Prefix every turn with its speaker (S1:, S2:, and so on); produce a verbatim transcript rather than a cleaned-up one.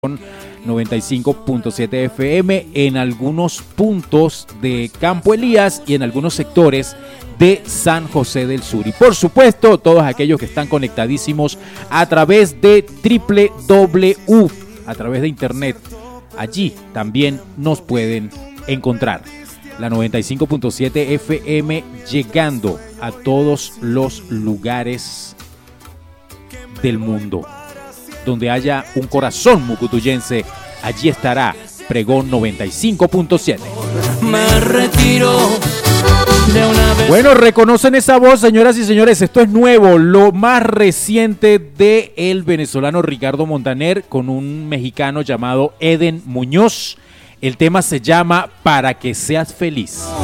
S1: noventa y cinco punto siete F M en algunos puntos de Campo Elías y en algunos sectores de San José del Sur. Y por supuesto, todos aquellos que están conectadísimos a través de doble u doble u doble u, a través de internet, allí también nos pueden encontrar. La noventa y cinco punto siete F M llegando a todos los lugares del mundo. Donde haya un corazón mucutuyense, allí estará Pregón noventa y cinco punto siete.
S2: Me retiro de una vez.
S1: Bueno, reconocen esa voz, señoras y señores. Esto es nuevo, lo más reciente de el venezolano Ricardo Montaner con un mexicano llamado Eden Muñoz. El tema se llama Para que seas feliz.